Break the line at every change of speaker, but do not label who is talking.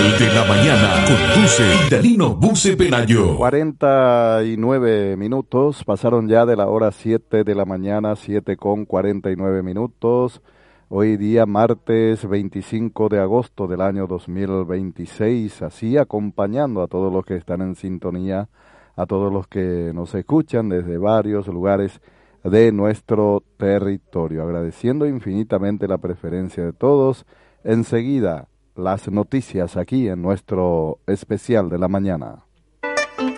de la mañana conduce Danilo Buce Pelayo.
49 minutos, pasaron ya de la hora 7 de la mañana, 7:49. Hoy día martes 25 de agosto del año 2026, así acompañando a todos los que están en sintonía, a todos los que nos escuchan desde varios lugares de nuestro territorio, agradeciendo infinitamente la preferencia de todos. Enseguida, las noticias aquí en nuestro especial de la mañana.